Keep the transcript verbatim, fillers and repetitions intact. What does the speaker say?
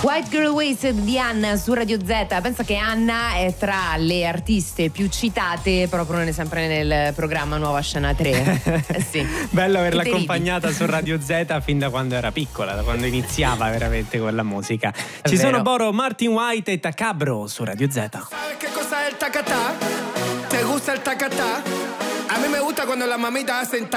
White Girl Wasted di Anna su Radio Z. Pensa che Anna è tra le artiste più citate proprio non è sempre nel programma Nuova Scena tre. Eh sì. Bello averla Che te accompagnata su Radio Z fin da quando era piccola, da quando iniziava veramente con la musica. È Ci vero. sono Boro, Martin White e Tacabro su Radio Z. ¿Sabes qué cosa es el tacatá? ¿Te gusta el tacatá? A mí me gusta cuando las mamitas hacen